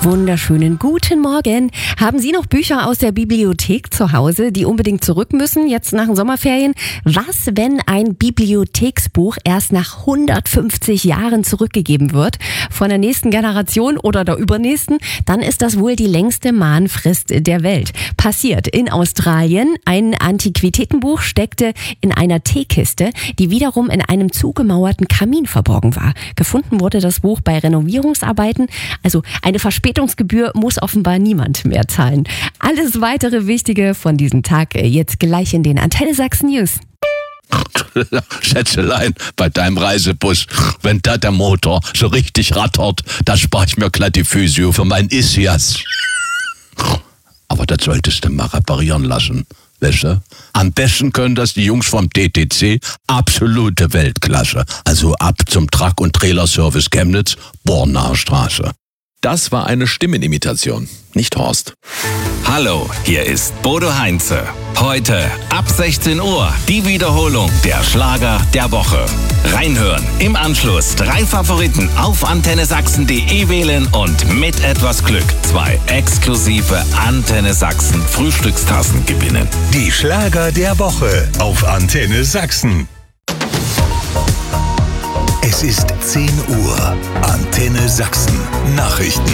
Wunderschönen guten Morgen. Haben Sie noch Bücher aus der Bibliothek zu Hause, die unbedingt zurück müssen, jetzt nach den Sommerferien? Was, wenn ein Bibliotheksbuch erst nach 150 Jahren zurückgegeben wird von der nächsten Generation oder der übernächsten? Dann ist das wohl die längste Mahnfrist der Welt. Passiert in Australien. Ein Antiquitätenbuch steckte in einer Teekiste, die wiederum in einem zugemauerten Kamin verborgen war. Gefunden wurde das Buch bei Renovierungsarbeiten. Also eine Verspätungsgebühr muss offenbar niemand mehr zahlen. Alles weitere Wichtige von diesem Tag jetzt gleich in den Antenne Sachsen News. Schätzelein, bei deinem Reisebus, wenn da der Motor so richtig rattert, da spare ich mir glatt die Physio für meinen Ischias. Aber das solltest du mal reparieren lassen. Weißt du? Am besten können das die Jungs vom DTC, absolute Weltklasse. Also ab zum Truck- und Trailerservice Chemnitz, Bornaer Straße. Das war eine Stimmenimitation, nicht Horst. Hallo, hier ist Bodo Heinze. Heute ab 16 Uhr die Wiederholung der Schlager der Woche. Reinhören, im Anschluss 3 Favoriten auf antennesachsen.de wählen und mit etwas Glück 2 exklusive Antenne Sachsen Frühstückstassen gewinnen. Die Schlager der Woche auf Antenne Sachsen. Es ist 10 Uhr. Antenne Sachsen. Nachrichten.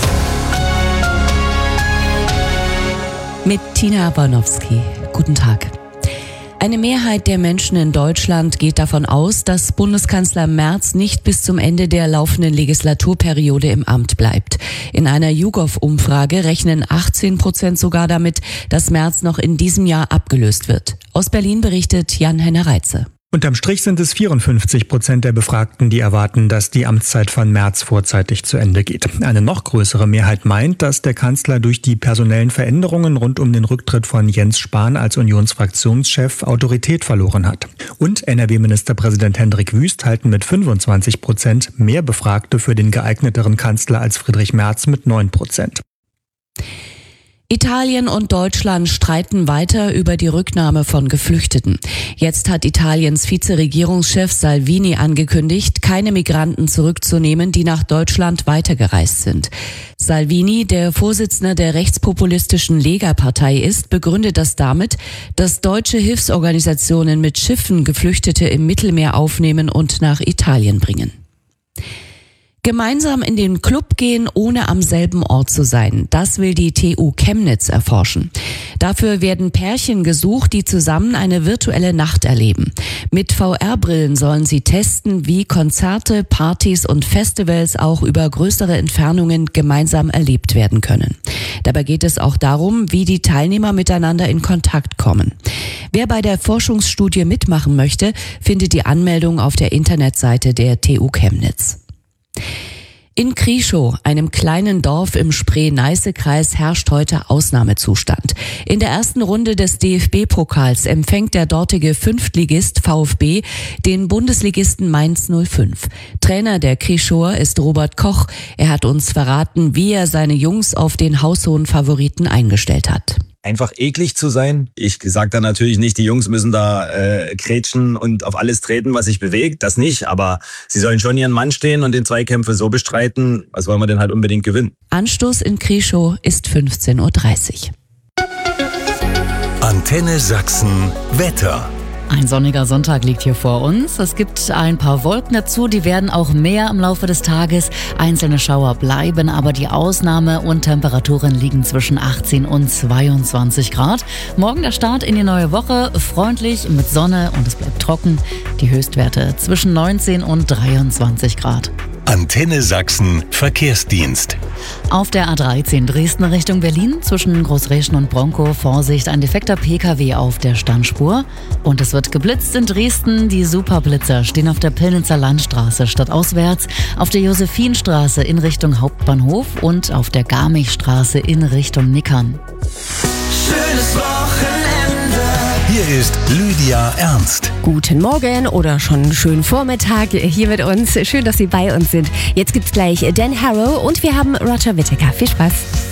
Mit Tina Bornowski. Guten Tag. Eine Mehrheit der Menschen in Deutschland geht davon aus, dass Bundeskanzler Merz nicht bis zum Ende der laufenden Legislaturperiode im Amt bleibt. In einer YouGov-Umfrage rechnen 18% sogar damit, dass Merz noch in diesem Jahr abgelöst wird. Aus Berlin berichtet Jan-Henner Reitze. Unterm Strich sind es 54% der Befragten, die erwarten, dass die Amtszeit von Merz vorzeitig zu Ende geht. Eine noch größere Mehrheit meint, dass der Kanzler durch die personellen Veränderungen rund um den Rücktritt von Jens Spahn als Unionsfraktionschef Autorität verloren hat. Und NRW-Ministerpräsident Hendrik Wüst halten mit 25% mehr Befragte für den geeigneteren Kanzler als Friedrich Merz mit 9%. Italien und Deutschland streiten weiter über die Rücknahme von Geflüchteten. Jetzt hat Italiens Vizeregierungschef Salvini angekündigt, keine Migranten zurückzunehmen, die nach Deutschland weitergereist sind. Salvini, der Vorsitzende der rechtspopulistischen Lega-Partei ist, begründet das damit, dass deutsche Hilfsorganisationen mit Schiffen Geflüchtete im Mittelmeer aufnehmen und nach Italien bringen. Gemeinsam in den Club gehen, ohne am selben Ort zu sein. Das will die TU Chemnitz erforschen. Dafür werden Pärchen gesucht, die zusammen eine virtuelle Nacht erleben. Mit VR-Brillen sollen sie testen, wie Konzerte, Partys und Festivals auch über größere Entfernungen gemeinsam erlebt werden können. Dabei geht es auch darum, wie die Teilnehmer miteinander in Kontakt kommen. Wer bei der Forschungsstudie mitmachen möchte, findet die Anmeldung auf der Internetseite der TU Chemnitz. In Krieschow, einem kleinen Dorf im Spree-Neiße-Kreis, herrscht heute Ausnahmezustand. In der ersten Runde des DFB-Pokals empfängt der dortige Fünftligist VfB den Bundesligisten Mainz 05. Trainer der Krieschower ist Robert Koch. Er hat uns verraten, wie er seine Jungs auf den haushohen Favoriten eingestellt hat. Einfach eklig zu sein. Ich sage dann natürlich nicht, die Jungs müssen da krätschen und auf alles treten, was sich bewegt. Das nicht, aber sie sollen schon ihren Mann stehen und den Zweikämpfe so bestreiten. Was wollen wir denn halt unbedingt gewinnen? Anstoß in Krieschow ist 15:30 Uhr. Antenne Sachsen Wetter. Ein sonniger Sonntag liegt hier vor uns. Es gibt ein paar Wolken dazu, die werden auch mehr im Laufe des Tages. Einzelne Schauer bleiben, aber die Ausnahme und Temperaturen liegen zwischen 18 und 22 Grad. Morgen der Start in die neue Woche, freundlich mit Sonne und es bleibt trocken. Die Höchstwerte zwischen 19 und 23 Grad. Antenne Sachsen Verkehrsdienst. Auf der A13 Dresden Richtung Berlin zwischen Großreschen und Bronkow Vorsicht, ein defekter PKW auf der Standspur. Und es wird geblitzt in Dresden. Die Superblitzer stehen auf der Pillnitzer Landstraße stadtauswärts, auf der Josephinstraße in Richtung Hauptbahnhof und auf der Garmichstraße in Richtung Nickern. Schönes Wochenende. Hier ist Lydia Ernst. Guten Morgen oder schon schönen Vormittag hier mit uns. Schön, dass Sie bei uns sind. Jetzt gibt's gleich Dan Harrow und wir haben Roger Whittaker. Viel Spaß.